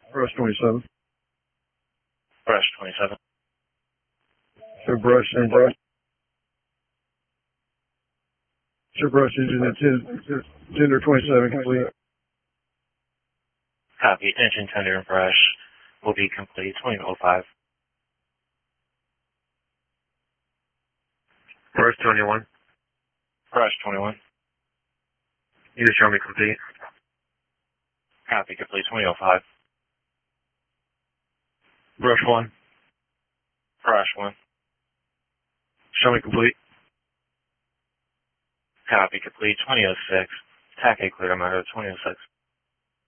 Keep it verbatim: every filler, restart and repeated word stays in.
Brush twenty-seven. Brush twenty-seven. Show brush and brush. Show brush engine at ten, tender twenty-seven complete. Copy. Engine tender and brush will be complete twenty oh five. Brush twenty-one. Brush twenty-one. You can show me complete. Copy. Complete twenty oh five. Brush one. Brush one. Show me complete. Copy. Complete twenty oh six. Tack clear matter twenty oh six.